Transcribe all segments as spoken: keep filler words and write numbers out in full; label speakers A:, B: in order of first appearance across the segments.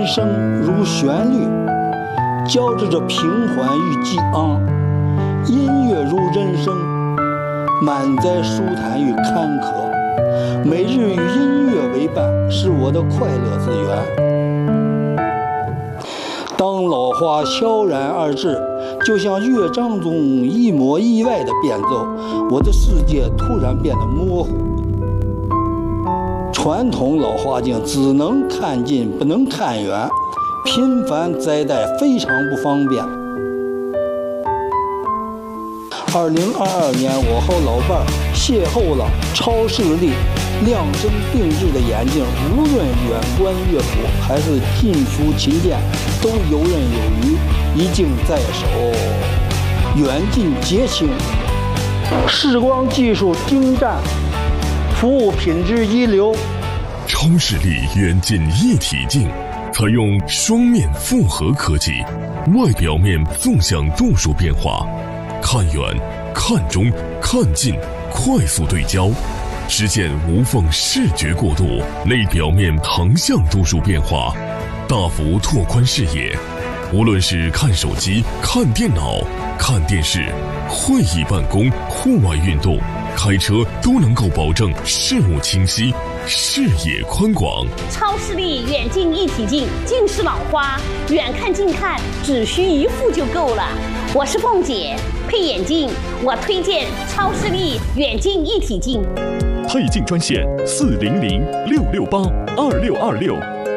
A: 人生如旋律，交织着平缓与激昂；音乐如人生，满载舒坦与坎坷。每日与音乐为伴，是我的快乐之源。当老花悄然而至，就像乐章中一模一样的变奏，我的世界突然变得模糊。传统老花镜只能看近不能看远，频繁摘戴非常不方便。二零二二年，我和老伴儿邂逅了超视力量身定制的眼镜，无论远观乐谱还是近处琴键，都游刃有余，一镜在手，远近皆清。视光技术精湛，服务品质一流。
B: 超视力远近一体镜采用双面复合科技，外表面纵向度数变化，看远、看中、看近快速对焦，实现无缝视觉过渡；内表面横向度数变化，大幅拓宽视野。无论是看手机、看电脑、看电视、会议办公、户外运动、开车，都能够保证视物清晰，视野宽广。
C: 超视力远近一体镜，近视老花远看近看只需一副就够了。我是凤姐，配眼镜我推荐超视力远近一体镜。
D: 配镜专线四零零六六八二六二六。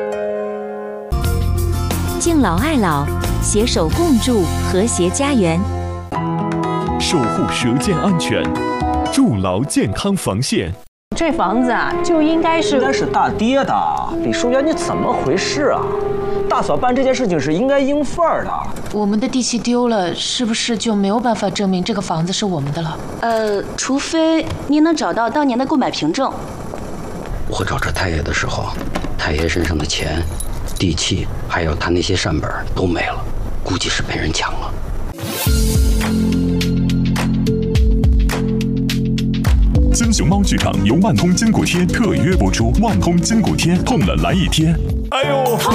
E: 敬老爱老，携手共筑和谐家园，
D: 守护舌尖安全，筑牢健康防线。
F: 这房子啊，就应该是
G: 应该是大爹的。李淑媛，你怎么回事啊？大嫂办这件事情是应该应份儿的。
H: 我们的地契丢了，是不是就没有办法证明这个房子是我们的了？
I: 呃，除非您能找到当年的购买凭证。
J: 我找着太爷的时候，太爷身上的钱、地契，还有他那些善本都没了，估计是被人抢了。
D: 金熊猫剧场由万通筋骨贴特约播出，万通筋骨贴痛了来一贴。哎呦！